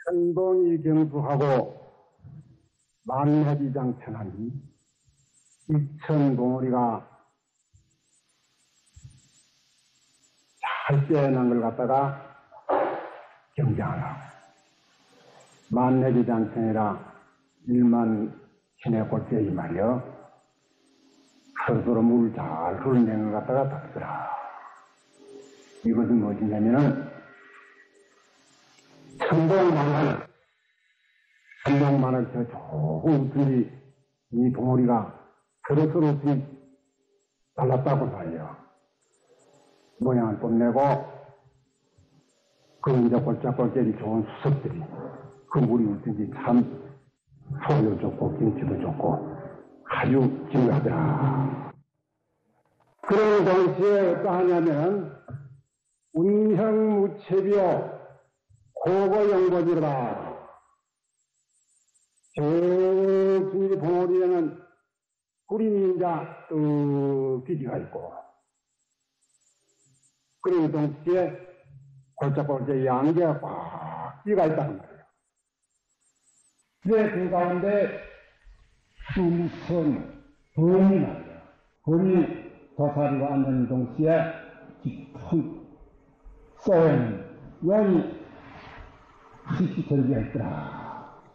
천봉이 경수하고 만해지장천하니 이천봉우리가 잘 빼어난 걸 갖다가 경장하라고. 만해지장천이라 일만 신의 골짜기 말이여. 서로 물을 잘 흘러내는 걸 갖다가 닦더라. 이것은 무엇이냐면은 천봉만을 저 조금 웃든지 이 봉우리가 서로서로 달랐다고 말이야. 모양을 뽐내고 그 이제 골짜골짜기 좋은 수석들이 그 물이 웃든지 참 소리도 좋고 김치도 좋고 아주 기묘하더라. 그런 동시에 어떠하냐면 운형무체비요 고거영보지라. 저기 봉우리에는 구름이 이제 기지가 있고, 그런 동시에 골짜골짜 양계가 꽉 끼가 있다는 거예요. 그래, 그 가운데 무슨 범이 말이야. 범이 도사리와 앉는 동시에 깊은 쏘는 영이 깊이 들게 있더라.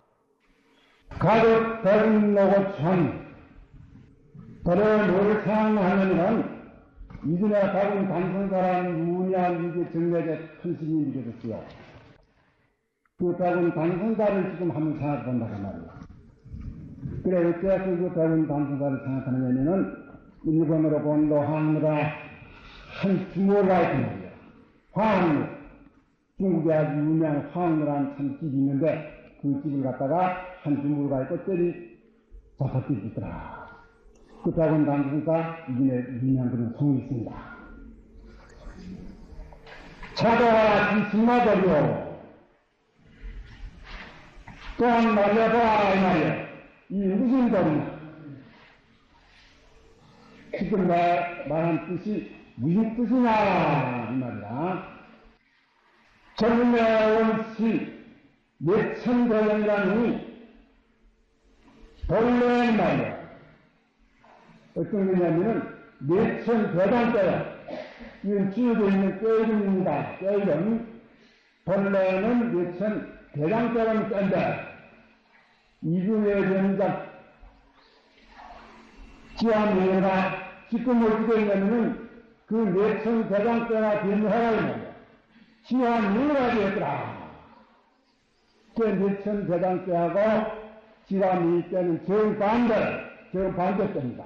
가득 배운 노고천 그래 뭘 생각하냐면 이전에 가본 단선사라는 무의미한 이게 정맥의 큰심이 느껴졌어요. 그 가본 단선사를 지금 한번 생각해 본다고 말이야. 그래 어째서 그 가본 단선사를 생각하느냐면은 일본으로 본 노항무가 한 주모가 있단 말이야. 화항무, 중국에 아주 유명한 화항무라는 참 집이 있는데 그 집을 갖다가 한 주모가 있고 떼리 잡아뜨리고 있더라. 그 작은 단순사 이전에 유명한 그런 성이 있습니다. 차도와 기승마저리요. 또한 말려봐 이 말이야. 이 무슨 소리냐. 지금 말한 뜻이 무슨 뜻이냐 이 말이야. 정매 원시 내천대령이라니 본래는 말이야. 어떤 거냐면은 내천대장자야. 이건 쥐어져 있는 꾀이름입니다. 꾀이름. 본래는 내천대장자라는 꾀인데 이중에 전자 지하미가 지금 어떻게 되냐면은 그 내천대장자가 변화하라 이 말이야. 지하미가 되었더라. 그 내천대장자하고 지하미 때는 정반대입니다.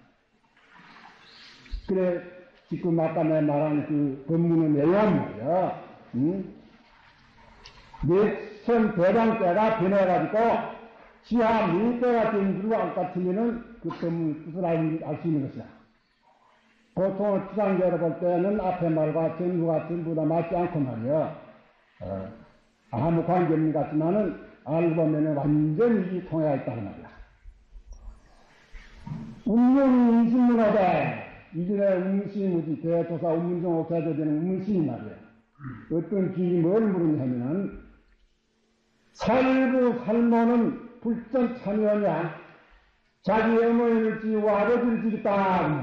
그래, 지금 아까 내가 말한 그 법문의 내용 말이야. 내천 대장자가 변해가지고 지하 미때가 된 줄과 같으면은 그 법문 뜻을 알 수 있는 것이다. 보통 추상적으로 볼 때는 앞에 말과 전후가 전부 다 맞지 않고 말이야. 아무 관계없는 것 같지만은 알고 보면은 완전히 통해가 있다는 말이야. 운명이 인신문화다. 이전에 운신무지 대조사 운문종 옥사도 되는 운신이 말이야. 어떤 주인이 뭘 물으냐면은 살고 살모는 불전 참여냐 자기 어머니를 지고 아버지를 지겠다.